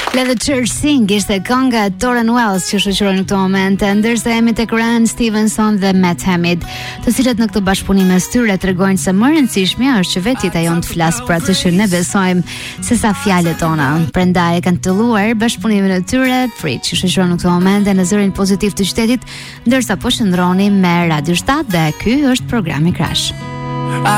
Let the Church Sing ishte kënga e Torren Wells që shoqëron në këtë moment, ndërsa jemi tek Ryan Stevenson dhe Matt Hamid, të cilët në këtë bashkëpunim mes tyre tregojnë se më e rëndësishmja është që vetë jeta jonë të flas për atë që ne besojmë sesa fjalët tona. Prandaj kanë filluar bashkëpunimin e tyre, Free, që shoqëron në këtë moment në zërin pozitiv të qytetit, ndërsa po shndroni me Radio 7 dhe ky është programi Crash.